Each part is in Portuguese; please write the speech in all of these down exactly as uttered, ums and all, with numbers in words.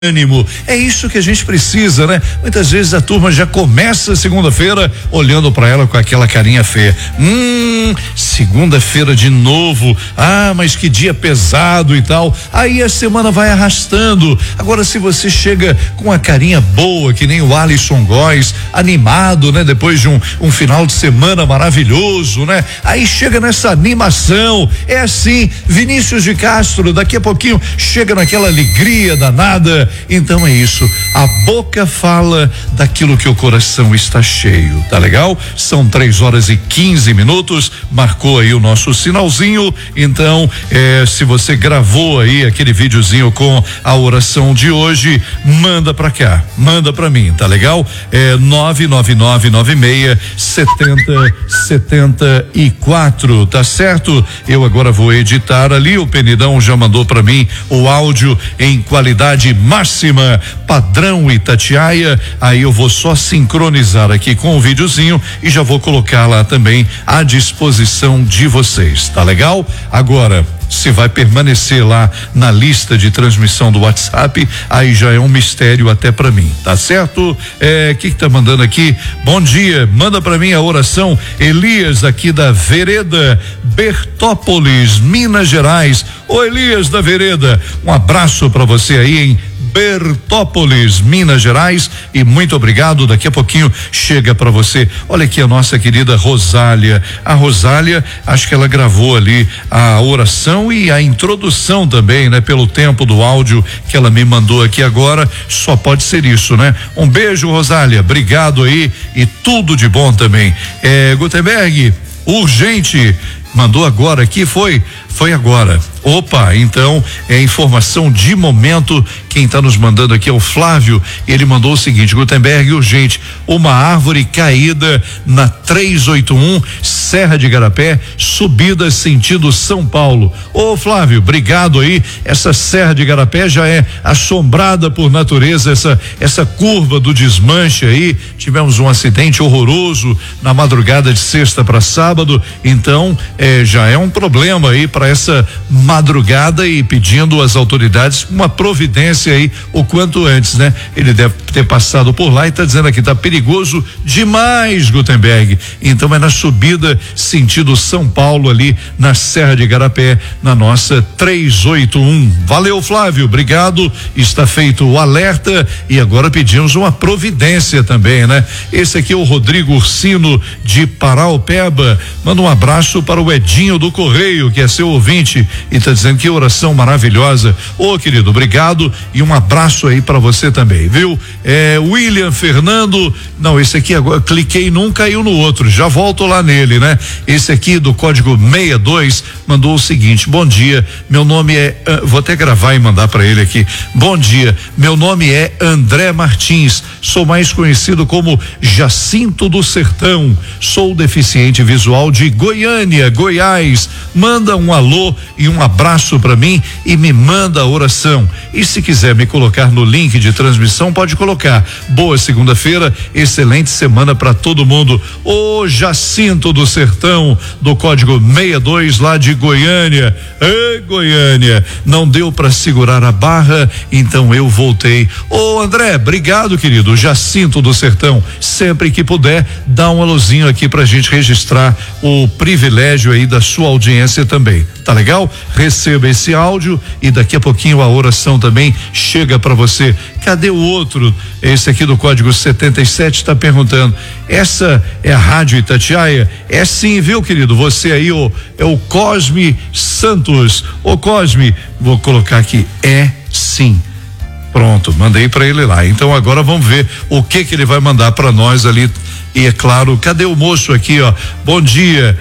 ânimo, é isso que a gente precisa, né? Muitas vezes a turma já começa segunda-feira olhando para ela com aquela carinha feia. Hum, segunda-feira de novo. Ah, mas que dia pesado e tal. Aí a semana vai arrastando. Agora, se você chega com a carinha boa, que nem o Alisson Góes, animado, né? Depois de um, um final de semana maravilhoso, né? Aí chega nessa animação. É assim, Vinícius de Castro, daqui a pouquinho chega naquela alegria danada. Então é isso, a boca fala daquilo que o coração está cheio, tá legal? São três horas e quinze minutos, marcou aí o nosso sinalzinho. Então, eh, se você gravou aí aquele videozinho com a oração de hoje, manda pra cá, manda pra mim, tá legal? É nove nove nove nove seis setenta setenta e quatro, tá certo? Eu agora vou editar ali, o Penidão já mandou pra mim o áudio em qualidade máxima. Máxima, padrão Itatiaia. Aí eu vou só sincronizar aqui com o videozinho e já vou colocar lá também à disposição de vocês, tá legal? Agora, se vai permanecer lá na lista de transmissão do WhatsApp, aí já é um mistério até para mim, tá certo? É, que que tá mandando aqui? Bom dia, manda para mim a oração Elias aqui da Vereda, Bertópolis, Minas Gerais. Ô Elias da Vereda, um abraço para você aí em Bertópolis, Minas Gerais, e muito obrigado. Daqui a pouquinho chega para você. Olha aqui a nossa querida Rosália. A Rosália, acho que ela gravou ali a oração e a introdução também, né? Pelo tempo do áudio que ela me mandou aqui agora, só pode ser isso, né? Um beijo, Rosália, obrigado aí e tudo de bom também. É, Gutenberg, urgente, mandou agora aqui, foi, foi agora. Opa, então é informação de momento. Quem está nos mandando aqui é o Flávio. Ele mandou o seguinte: Gutenberg, urgente, uma árvore caída na trezentos e oitenta e um, Serra de Igarapé, subida sentido São Paulo. Ô Flávio, obrigado aí. Essa Serra de Igarapé já é assombrada por natureza, essa essa curva do desmanche aí. Tivemos um acidente horroroso na madrugada de sexta para sábado, então eh, já é um problema aí para essa madrugada, e pedindo às autoridades uma providência aí o quanto antes, né? Ele deve ter passado por lá e tá dizendo aqui, tá perigoso demais, Gutenberg. Então é na subida sentido São Paulo, ali na Serra de Igarapé, na nossa trezentos e oitenta e um. Valeu, Flávio, obrigado. Está feito o alerta e agora pedimos uma providência também, né? Esse aqui é o Rodrigo Ursino de Paraupeba. Manda um abraço para o Edinho do Correio, que é seu ouvinte, e tá dizendo que oração maravilhosa. Ô, querido, obrigado e um abraço aí para você também, viu? É, William Fernando, não, esse aqui agora, cliquei num, caiu no outro, já volto lá nele, né? Esse aqui do código sessenta e dois mandou o seguinte: bom dia, meu nome é, uh, vou até gravar e mandar para ele aqui. Bom dia, meu nome é André Martins, sou mais conhecido como Jacinto do Sertão, sou deficiente visual de Goiânia, Goiás. Manda um alô e um abraço para mim e me manda a oração. E se quiser me colocar no link de transmissão, pode colocar. Boa segunda-feira, excelente semana para todo mundo. Ô Jacinto do Sertão, do código sessenta e dois, lá de Goiânia. Ei, Goiânia, não deu para segurar a barra, então eu voltei. Ô André, obrigado, querido. Jacinto do Sertão, sempre que puder, dá um alôzinho aqui pra gente registrar o privilégio aí da sua audiência também. Tá legal? Receba esse áudio e daqui a pouquinho a oração também chega para você. Cadê o outro? Esse aqui do código setenta e sete está perguntando: essa é a Rádio Itatiaia? É sim, viu, querido? Você aí, o, é o Cosme Santos. Ô Cosme, vou colocar aqui, é sim. Pronto, mandei para ele lá. Então agora vamos ver o que que ele vai mandar para nós ali. E é claro, cadê o moço aqui, ó? Bom dia.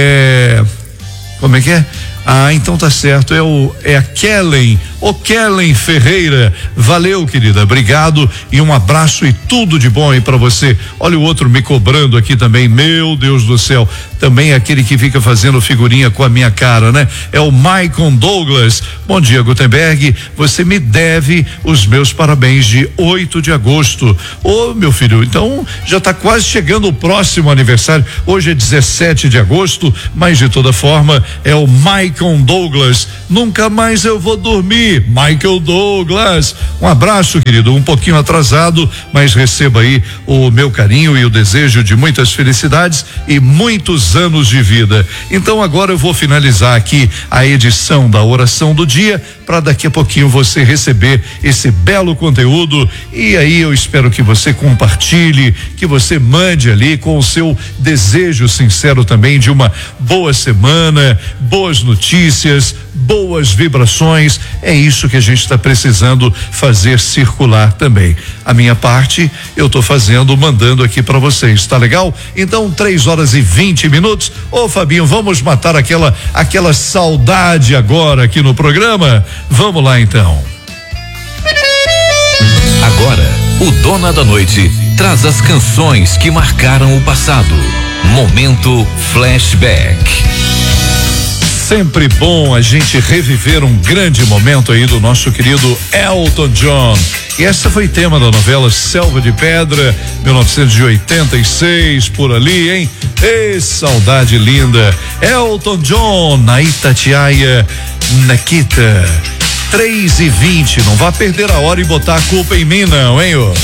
É, como é que é? Ah, então tá certo, é o é a Kellen, o Kellen Ferreira. Valeu, querida, obrigado e um abraço e tudo de bom aí pra você. Olha o outro me cobrando aqui também, meu Deus do céu, também aquele que fica fazendo figurinha com a minha cara, né? É o Maicon Douglas. Bom dia, Gutenberg, você me deve os meus parabéns de oito de agosto. Ô, meu filho, então já tá quase chegando o próximo aniversário. Hoje é dezessete de agosto, mas de toda forma é o Maicon Michael Douglas, nunca mais eu vou dormir. Michael Douglas, um abraço, querido, um pouquinho atrasado, mas receba aí o meu carinho e o desejo de muitas felicidades e muitos anos de vida. Então agora eu vou finalizar aqui a edição da oração do dia, para daqui a pouquinho você receber esse belo conteúdo, e aí eu espero que você compartilhe, que você mande ali com o seu desejo sincero também de uma boa semana, boas notícias, boas vibrações. É isso que a gente está precisando fazer circular também. A minha parte eu tô fazendo, mandando aqui para vocês, tá legal? Então, três horas e vinte minutos. Ô Fabinho, vamos matar aquela aquela saudade agora aqui no programa? Vamos lá então. Agora, o Dona da Noite traz as canções que marcaram o passado. Momento Flashback. Sempre bom a gente reviver um grande momento aí do nosso querido Elton John. E essa foi tema da novela Selva de Pedra, mil novecentos e oitenta e seis, por ali, hein? Ei, saudade linda. Elton John, na Itatiaia, Nakita. três e vinte, não vá perder a hora e botar a culpa em mim, não, hein, ô?